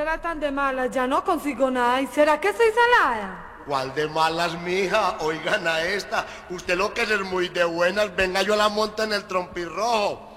será tan de malas? Ya no consigo nada. ¿Y será que soy salada? ¿Cuál de malas, mija? Oigan a esta. Usted lo que es muy de buenas. Venga, yo la monto en el trompirrojo.